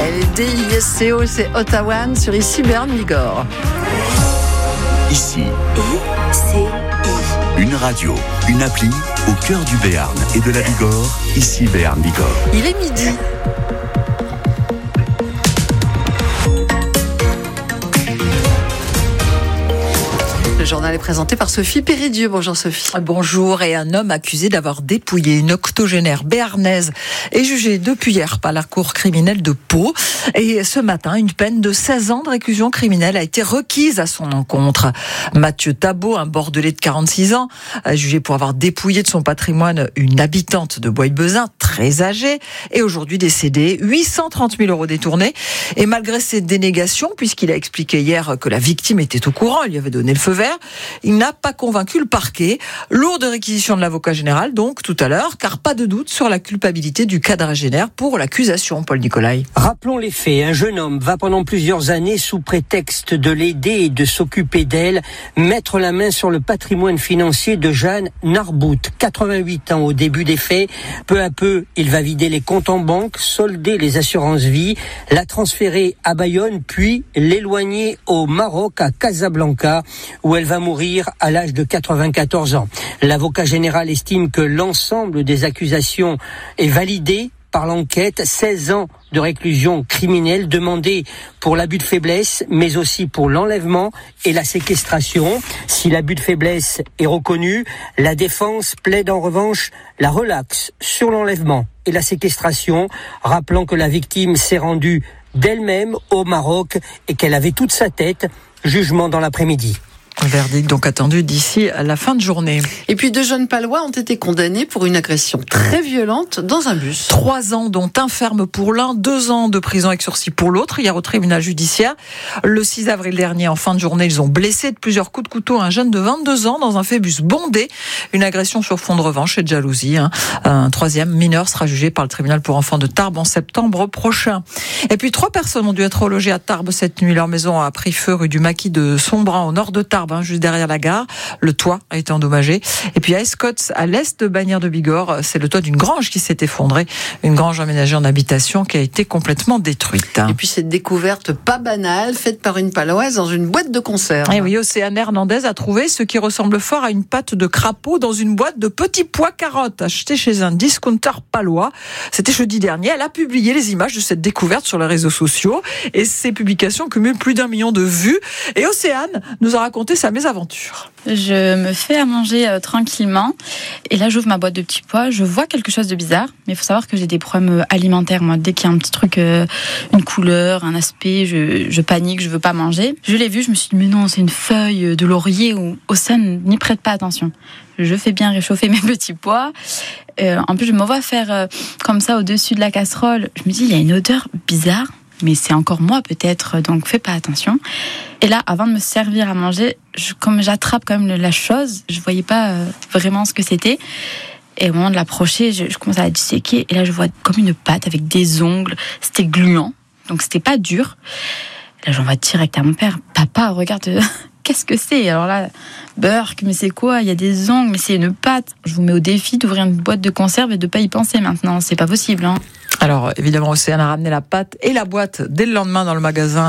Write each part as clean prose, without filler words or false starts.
LDISCO, c'est Ottawa sur ici Béarn Bigorre. Ici, une radio, une appli au cœur du Béarn et de la Bigorre. Ici Béarn Bigorre. Il est midi. Le journal est présenté par Sophie Péridieu. Bonjour Sophie. Bonjour. Et un homme accusé d'avoir dépouillé une octogénaire béarnaise est jugé depuis hier par la cour criminelle de Pau. Et ce matin, une peine de 16 ans de réclusion criminelle a été requise à son encontre. Mathieu Tabot, un Bordelais de 46 ans, a jugé pour avoir dépouillé de son patrimoine une habitante de Bois-de-Bezin, très âgée, et aujourd'hui décédée, 830 000 € détournés. Et malgré ses dénégations, puisqu'il a expliqué hier que la victime était au courant, il lui avait donné le feu vert, il n'a pas convaincu le parquet. Lourde réquisition de l'avocat général, donc, tout à l'heure, car pas de doute sur la culpabilité du quadragénaire pour l'accusation, Paul Nicolai. Rappelons les faits. Un jeune homme va pendant plusieurs années, sous prétexte de l'aider et de s'occuper d'elle, mettre la main sur le patrimoine financier de Jeanne Narbout, 88 ans au début des faits. Peu à peu, il va vider les comptes en banque, solder les assurances vie, la transférer à Bayonne, puis l'éloigner au Maroc, à Casablanca, où elle va mourir à l'âge de 94 ans. L'avocat général estime que l'ensemble des accusations est validé par l'enquête. 16 ans de réclusion criminelle demandée pour l'abus de faiblesse, mais aussi pour l'enlèvement et la séquestration. Si l'abus de faiblesse est reconnu, la défense plaide en revanche la relaxe sur l'enlèvement et la séquestration, rappelant que la victime s'est rendue d'elle-même au Maroc et qu'elle avait toute sa tête. Jugement dans l'après-midi. Verdict donc attendu d'ici à la fin de journée. Et puis 2 jeunes palois ont été condamnés pour une agression très violente dans un bus. 3 ans dont un ferme pour l'un, 2 ans de prison avec sursis pour l'autre, hier au tribunal judiciaire. Le 6 avril dernier, en fin de journée, ils ont blessé de plusieurs coups de couteau un jeune de 22 ans dans un phébus bondé. Une agression sur fond de revanche et de jalousie. Un 3e mineur sera jugé par le tribunal pour enfants de Tarbes en septembre prochain. Et puis 3 personnes ont dû être relogées à Tarbes cette nuit. Leur maison a pris feu rue du Maquis de Sombrin au nord de Tarbes, juste derrière la gare. Le toit a été endommagé. Et puis à Escots, à l'est de Bagnères de Bigorre, c'est le toit d'une grange qui s'est effondré. Une grange aménagée en habitation qui a été complètement détruite. Et puis cette découverte pas banale, faite par une paloise dans une boîte de conserve. Et oui, Océane Hernandez a trouvé ce qui ressemble fort à une pâte de crapaud dans une boîte de petits pois carottes achetés chez un discounter palois. C'était jeudi dernier. Elle a publié les images de cette découverte sur les réseaux sociaux et ces publications cumulent plus d'1 million de vues. Et Océane nous a raconté sa mésaventure. Je me fais à manger tranquillement et là j'ouvre ma boîte de petits pois, je vois quelque chose de bizarre, mais il faut savoir que j'ai des problèmes alimentaires. Moi, dès qu'il y a un petit truc, une couleur, un aspect, je panique, je veux pas manger. Je l'ai vu, je me suis dit mais non, c'est une feuille de laurier ou Océane n'y prête pas attention. Je fais bien réchauffer mes petits pois. En plus je me vois faire comme ça au-dessus de la casserole. Je me dis il y a une odeur bizarre. Mais c'est encore moi peut-être, donc fais pas attention. Et là, avant de me servir à manger, comme j'attrape quand même la chose, je voyais pas vraiment ce que c'était. Et au moment de l'approcher, je commence à la disséquer. Et là, je vois comme une pâte avec des ongles. C'était gluant, donc c'était pas dur. Là, j'envoie direct à mon père. Papa, regarde, qu'est-ce que c'est ? Alors là, Burk, mais c'est quoi ? Il y a des ongles, mais c'est une pâte. Je vous mets au défi d'ouvrir une boîte de conserve et de pas y penser maintenant. C'est pas possible, hein. Alors, évidemment, Océane a ramené la pâte et la boîte dès le lendemain dans le magasin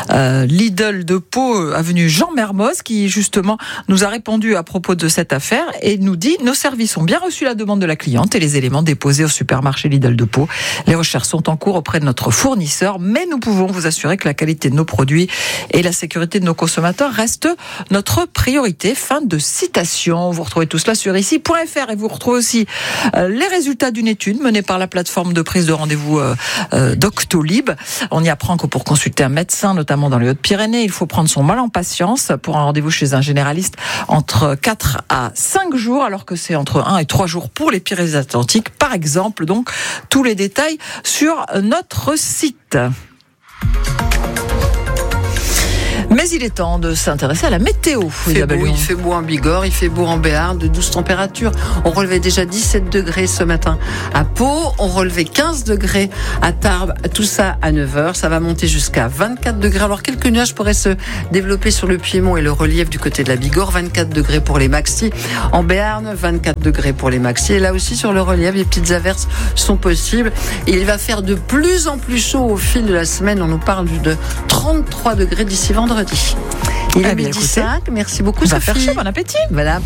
Lidl de Pau, avenue Jean Mermoz, qui justement nous a répondu à propos de cette affaire et nous dit « Nos services ont bien reçu la demande de la cliente et les éléments déposés au supermarché Lidl de Pau. Les recherches sont en cours auprès de notre fournisseur, mais nous pouvons vous assurer que la qualité de nos produits et la sécurité de nos consommateurs restent notre priorité. » Fin de citation. Vous retrouvez tout cela sur ici.fr et vous retrouvez aussi les résultats d'une étude menée par la plateforme de prise de rendez-vous Doctolib. On y apprend que pour consulter un médecin, notamment dans les Hautes-Pyrénées, il faut prendre son mal en patience. Pour un rendez-vous chez un généraliste, entre 4 à 5 jours, alors que c'est entre 1 et 3 jours pour les Pyrénées-Atlantiques, par exemple. Donc, tous les détails sur notre site. Mais il est temps de s'intéresser à la météo. Il fait beau en Bigorre, il fait beau en Béarn, de douces températures. On relevait déjà 17 degrés ce matin à Pau, on relevait 15 degrés à Tarbes, tout ça à 9h. Ça va monter jusqu'à 24 degrés. Alors quelques nuages pourraient se développer sur le Piémont et le relief du côté de la Bigorre. 24 degrés pour les maxis. En Béarn, 24 degrés pour les maxis. Et là aussi sur le relief, les petites averses sont possibles. Et il va faire de plus en plus chaud au fil de la semaine. On nous parle de 33 degrés d'ici vendredi. Il est midi 5. Merci beaucoup, Sophie. On va faire chaud, bon appétit. Voilà.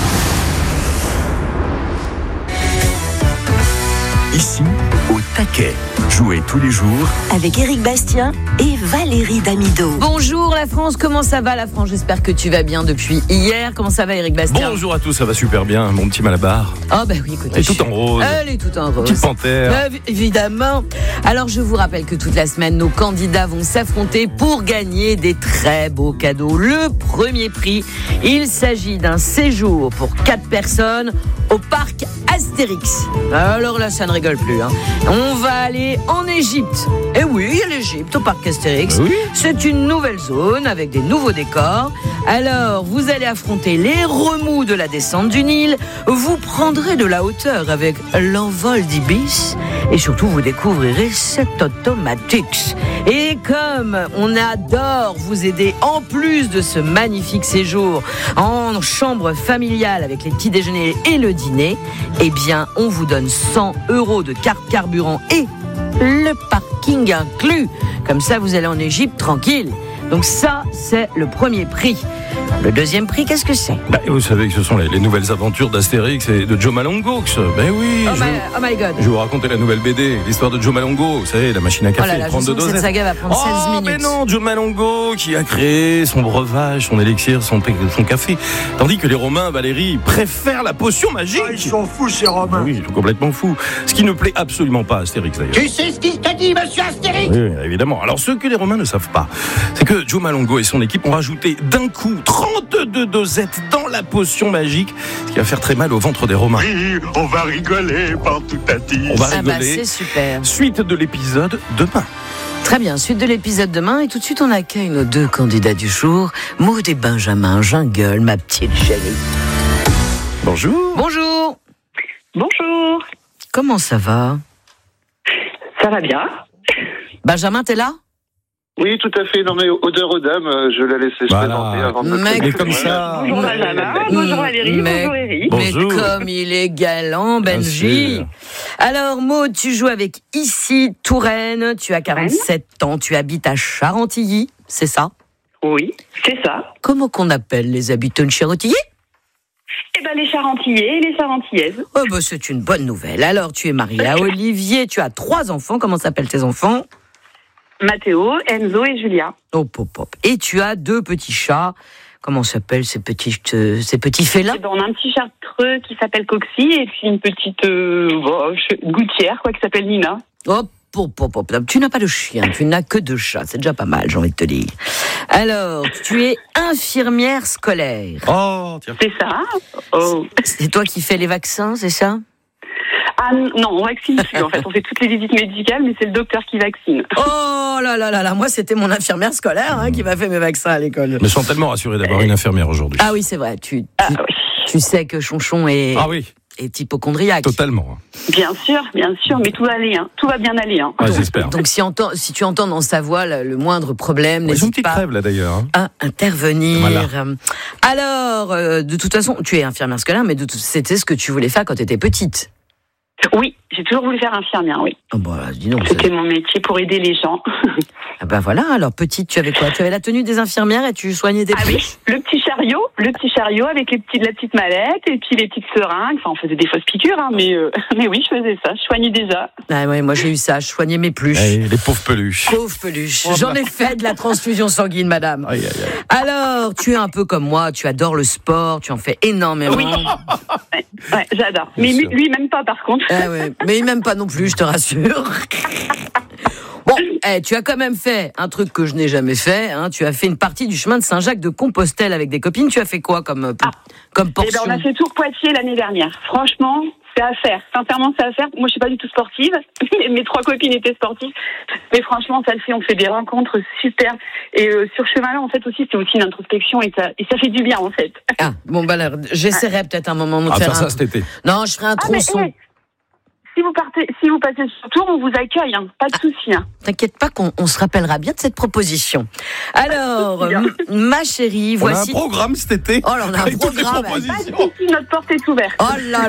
Ici, au taquet. Jouez tous les jours avec Éric Bastien et Valérie Damido. Bonjour la France, comment ça va la France? J'espère que tu vas bien depuis hier. Comment ça va Éric Bastien? Bonjour à tous, ça va super bien, mon petit Malabar. Ah bah oui, écoute. Elle est toute en rose. Elle est toute en rose. Petite panthère. Évidemment. Alors je vous rappelle que toute la semaine, nos candidats vont s'affronter pour gagner des très beaux cadeaux. Le premier prix, il s'agit d'un séjour pour 4 personnes au parc Astérix. Alors là, ça ne rigole plus. On va aller en Égypte. Et oui, l'Égypte, au parc Astérix. Oui. C'est une nouvelle zone avec des nouveaux décors. Alors, vous allez affronter les remous de la descente du Nil. Vous prendrez de la hauteur avec l'envol d'Ibis. Et surtout, vous découvrirez cet Automatix. Et comme on adore vous aider, en plus de ce magnifique séjour en chambre familiale avec les petits déjeuners et le dîner, eh bien, on vous donne 100 € de carte carburant et le parking inclus. Comme ça, vous allez en Égypte tranquille. Donc ça, c'est le premier prix. Le deuxième prix, qu'est-ce que c'est? Vous savez que ce sont les nouvelles aventures d'Astérix et de Joe Malongo. Ben oui, oh my God. Je vais vous raconter la nouvelle BD, l'histoire de Joe Malongo. Vous savez, la machine à café, 32 dosettes. Cette saga va prendre 16 minutes. Mais non, Joe Malongo qui a créé son breuvage, son élixir, son café. Tandis que les Romains, Valérie, préfèrent la potion magique. Ils sont fous, ces Romains. Oui, ils sont complètement fous. Ce qui ne plaît absolument pas à Astérix, d'ailleurs. Tu sais ce qu'il te dit, monsieur Astérix? Oui, évidemment. Alors, ce que les Romains ne savent pas, c'est que Joe Malongo et son équipe ont rajouté d'un coup 32 dosettes dans la potion magique, ce qui va faire très mal au ventre des Romains. Oui, on va rigoler par tout à dit. On va rigoler. C'est super. Suite de l'épisode demain. Très bien, suite de l'épisode demain. Et tout de suite, on accueille nos 2 candidats du jour, Maud et Benjamin. Jungle, ma petite chérie. Bonjour. Bonjour. Bonjour. Comment ça va? Ça va bien. Benjamin, t'es là? Oui, tout à fait. Non, mais odeur aux dames, je la laissais se présenter avant de me Mec, Et comme ça. Bonjour Benjamin, bonjour Valérie, bonjour Eric. Mais comme il est galant, Benji. Alors, Maud, tu joues avec Ici Touraine, tu as 47 ans, tu habites à Charentilly, c'est ça? Oui, c'est ça. Comment qu'on appelle les habitants de Charentilly? Eh ben, les Charentillais et les Charentillaises. Oh, bah, c'est une bonne nouvelle. Alors, tu es mariée à Olivier, tu as 3 enfants, comment s'appellent tes enfants? Mathéo, Enzo et Julia. Hop, hop, hop. Et tu as 2 petits chats. Comment s'appellent ces petits félins? On a un petit chartreux qui s'appelle Coxy et puis une petite gouttière qui s'appelle Nina. Hop, hop, hop, hop. Tu n'as pas de chien, tu n'as que 2 chats. C'est déjà pas mal, j'ai envie de te dire. Alors, tu es infirmière scolaire. Oh, tiens. C'est ça. Oh. C'est toi qui fais les vaccins, c'est ça? Ah non, on vaccine plus en fait. On fait toutes les visites médicales, mais c'est le docteur qui vaccine. Oh là là là là, moi c'était mon infirmière scolaire qui m'a fait mes vaccins à l'école. Je me sens tellement rassuré d'avoir une infirmière aujourd'hui. Ah oui, c'est vrai. Tu sais que Chonchon est hypocondriaque. Totalement. Bien sûr, mais tout va aller, tout va bien aller. J'espère. Donc si tu entends dans sa voix le moindre problème, Ils ont une n'hésite petite pas crève là d'ailleurs. à intervenir. Voilà. Alors, de toute façon, tu es infirmière scolaire, mais c'était ce que tu voulais faire quand tu étais petite. Oui, j'ai toujours voulu faire infirmière, oui. Oh bah, dis donc, c'était mon métier pour aider les gens. Ah bah voilà, alors petite, tu avais quoi? Tu avais la tenue des infirmières et tu soignais des oui, le petit chariot avec la petite mallette et puis les petites seringues. Enfin, on faisait des fausses piqûres, mais oui, je faisais ça. Je soignais déjà. Ah ouais, moi j'ai eu ça, je soignais mes peluches. Les pauvres peluches. Pauvres peluches. J'en ai fait de la transfusion sanguine, madame. Aïe. Alors, tu es un peu comme moi, tu adores le sport, tu en fais énormément. Oui, ouais, j'adore. Mais lui, même pas, par contre. Ah ouais, mais il m'aime pas non plus, je te rassure. Bon, tu as quand même fait un truc que je n'ai jamais fait. Tu as fait une partie du chemin de Saint-Jacques de Compostelle avec des copines. Tu as fait quoi comme portion? On a fait Tours Poitiers l'année dernière. Franchement, c'est à faire. Sincèrement, c'est à faire. Moi, je suis pas du tout sportive. Mes 3 copines étaient sportives. Mais franchement, ça le fait. On fait des rencontres super. Et sur ce chemin-là, en fait, aussi, c'est aussi une introspection et ça fait du bien, en fait. Ah, bon, bah alors, j'essaierai peut-être un moment de faire ça cet été. Non, je ferai un tronçon. Si vous passez sur Tours, on vous accueille, hein. Pas de souci. Hein. T'inquiète pas qu'on se rappellera bien de cette proposition. Alors, ma chérie, voici... On a un programme cet été. Oh là, on a un programme. Pas de souci, notre porte est ouverte. Oh là